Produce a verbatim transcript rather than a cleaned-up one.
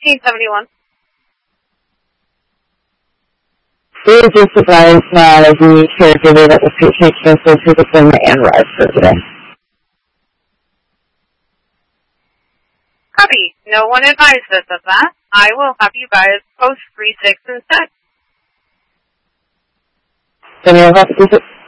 fifteen seventy-one. We were just advised uh, the caregiver that the patient canceled his appointment and ride for today. Copy. No one advised us of that. I will have you guys post three six instead. Then you'll have to do it.